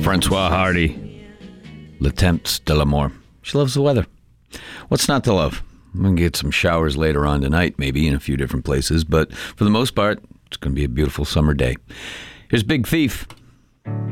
Francois Hardy, Le Temps de l'amour. She loves the weather. What's not to love? I'm going to get some showers later on tonight, maybe in a few different places, but for the most part, it's going to be a beautiful summer day. Here's Big Thief.